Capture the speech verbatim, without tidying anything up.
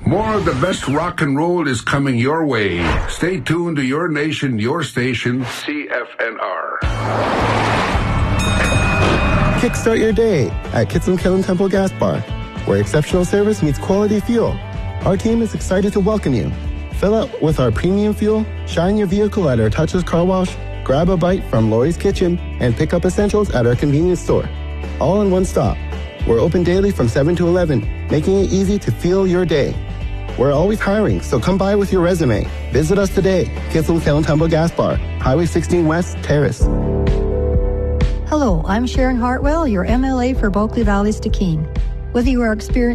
More of the best rock and roll is coming your way. Stay tuned to your nation, your station, C F N R. Kickstart your day at Kitson Kiln Temple Gas Bar, where exceptional service meets quality fuel. Our team is excited to welcome you. Fill up with our premium fuel, shine your vehicle at our touchless car wash, grab a bite from Lori's Kitchen, and pick up essentials at our convenience store. All in one stop. We're open daily from seven to eleven, making it easy to fuel your day. We're always hiring, so come by with your resume. Visit us today, Kitson Kiln Temple Gas Bar, Highway sixteen West, Terrace. Hello, I'm Sharon Hartwell, your M L A for Bulkley Valley Stikine. Whether you are experiencing